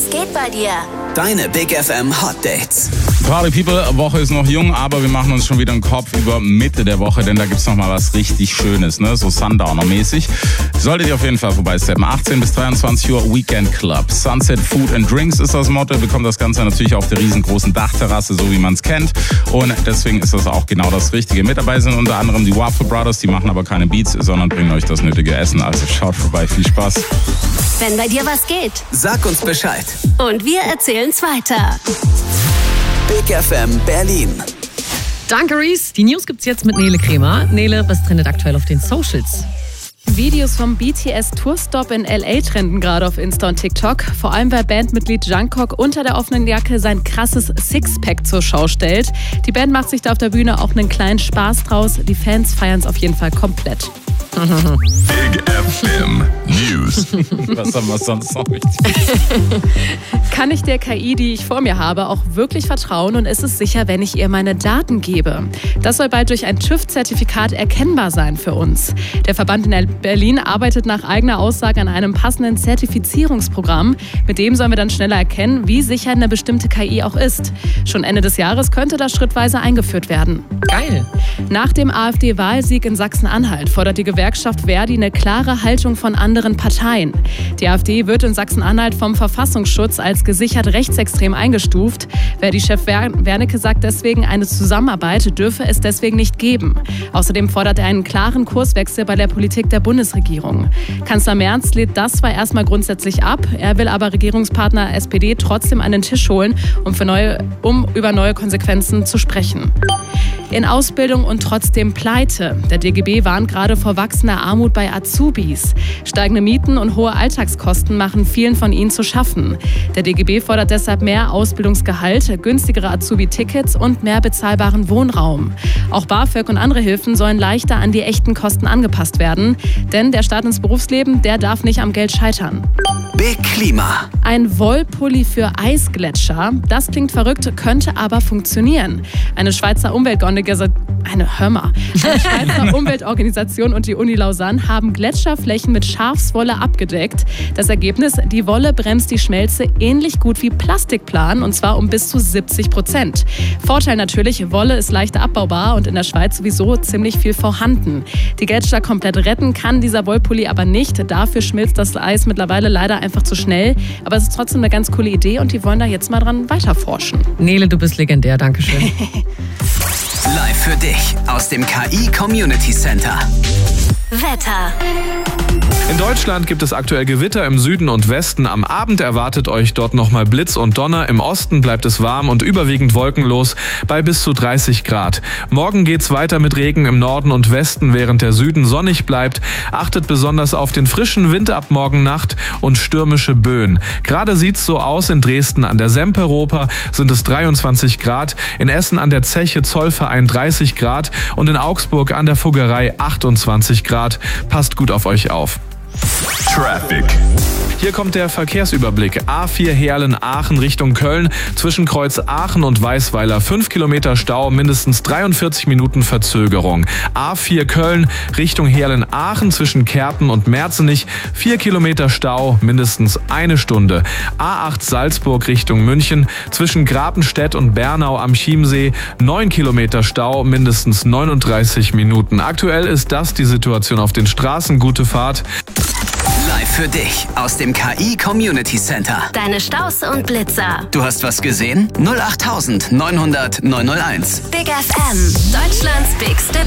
Was geht bei dir? Deine Big FM Hot Dates. Party People, Woche ist noch jung, aber wir machen uns schon wieder einen Kopf über Mitte der Woche, denn da gibt's noch mal was richtig Schönes, ne? So Sundowner-mäßig. Solltet ihr auf jeden Fall vorbeisteppen. 18 bis 23 Uhr Weekend Club. Sunset Food and Drinks ist das Motto. Ihr bekommt das Ganze natürlich auf der riesengroßen Dachterrasse, so wie man es kennt. Und deswegen ist das auch genau das Richtige. Mit dabei sind unter anderem die Waffle Brothers, die machen aber keine Beats, sondern bringen euch das nötige Essen. Also schaut vorbei, viel Spaß. Wenn bei dir was geht. Sag uns Bescheid. Und wir erzählen's weiter. Big FM Berlin. Danke, Reese. Die News gibt's jetzt mit Nele Kremer. Nele, was trendet aktuell auf den Socials? Videos vom BTS-Tourstop in L.A. trenden gerade auf Insta und TikTok. Vor allem, weil Bandmitglied Jungkook unter der offenen Jacke sein krasses Sixpack zur Schau stellt. Die Band macht sich da auf der Bühne auch einen kleinen Spaß draus. Die Fans feiern es auf jeden Fall komplett. Big FM News. Was haben wir sonst noch richtig? Kann ich der KI, die ich vor mir habe, auch wirklich vertrauen und ist es sicher, wenn ich ihr meine Daten gebe? Das soll bald durch ein TÜV-Zertifikat erkennbar sein für uns. Der Verband in Berlin arbeitet nach eigener Aussage an einem passenden Zertifizierungsprogramm. Mit dem sollen wir dann schneller erkennen, wie sicher eine bestimmte KI auch ist. Schon Ende des Jahres könnte das schrittweise eingeführt werden. Geil. Nach dem AfD-Wahlsieg in Sachsen-Anhalt fordert die Gewerkschaft Verdi eine klare Haltung von anderen Parteien. Die AfD wird in Sachsen-Anhalt vom Verfassungsschutz als gesichert rechtsextrem eingestuft. Verdi-Chef Wernicke sagt deswegen, eine Zusammenarbeit dürfe es deswegen nicht geben. Außerdem fordert er einen klaren Kurswechsel bei der Politik der Bundesregierung. Kanzler Merz lehnt das zwar erstmal grundsätzlich ab, er will aber Regierungspartner SPD trotzdem an den Tisch holen, um über neue Konsequenzen zu sprechen. In Ausbildung und trotzdem pleite. Der DGB warnt gerade vor wachsender Armut bei Azubis. Steigende Mieten und hohe Alltagskosten machen vielen von ihnen zu schaffen. Der DGB fordert deshalb mehr Ausbildungsgehalt, günstigere Azubi-Tickets und mehr bezahlbaren Wohnraum. Auch BAföG und andere Hilfen sollen leichter an die echten Kosten angepasst werden. Denn der Start ins Berufsleben, der darf nicht am Geld scheitern. Big Klima. Ein Wollpulli für Eisgletscher. Das klingt verrückt, könnte aber funktionieren. Eine Schweizer Umweltorganisation und die Uni Lausanne haben Gletscherflächen mit Schafswolle abgedeckt. Das Ergebnis, die Wolle bremst die Schmelze ähnlich gut wie Plastikplan und zwar um bis zu 70%. Vorteil natürlich, Wolle ist leichter abbaubar und in der Schweiz sowieso ziemlich viel vorhanden. Die Gletscher komplett retten kann dieser Wollpulli aber nicht. Dafür schmilzt das Eis mittlerweile leider einfach zu schnell. Aber es ist trotzdem eine ganz coole Idee und die wollen da jetzt mal dran weiterforschen. Nele, du bist legendär. Dankeschön. Live für dich aus dem KI Community Center. Wetter. In Deutschland gibt es aktuell Gewitter im Süden und Westen. Am Abend erwartet euch dort nochmal Blitz und Donner. Im Osten bleibt es warm und überwiegend wolkenlos bei bis zu 30 Grad. Morgen geht's weiter mit Regen im Norden und Westen, während der Süden sonnig bleibt. Achtet besonders auf den frischen Wind ab morgen Nacht und stürmische Böen. Gerade sieht's so aus: in Dresden an der Semperoper sind es 23 Grad, in Essen an der Zeche Zollverein 30 Grad und in Augsburg an der Fuggerei 28 Grad. Passt gut auf euch auf. Traffic. Hier kommt der Verkehrsüberblick. A4 Heerlen-Aachen Richtung Köln. Zwischen Kreuz Aachen und Weißweiler 5 Kilometer Stau, mindestens 43 Minuten Verzögerung. A4 Köln Richtung Heerlen-Aachen zwischen Kerpen und Merzenich 4 Kilometer Stau, mindestens 1 Stunde. A8 Salzburg Richtung München zwischen Grapenstedt und Bernau am Chiemsee 9 Kilometer Stau, mindestens 39 Minuten. Aktuell ist das die Situation auf den Straßen. Gute Fahrt. Live für dich aus dem KI Community Center. Deine Staus und Blitzer. Du hast was gesehen? 08900 901. Big FM. Deutschlands bigste